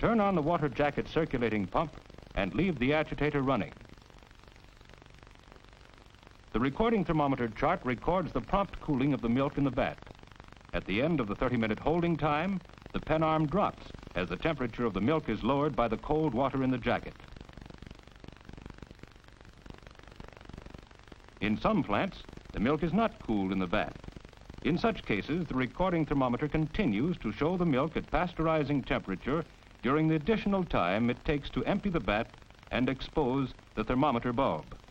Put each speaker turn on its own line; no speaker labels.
Turn on the water jacket circulating pump and leave the agitator running. The recording thermometer chart records the prompt cooling of the milk in the vat. At the end of the 30-minute holding time, the pen arm drops as the temperature of the milk is lowered by the cold water in the jacket. In some plants, the milk is not cooled in the vat. In such cases, the recording thermometer continues to show the milk at pasteurizing temperature during the additional time it takes to empty the vat and expose the thermometer bulb.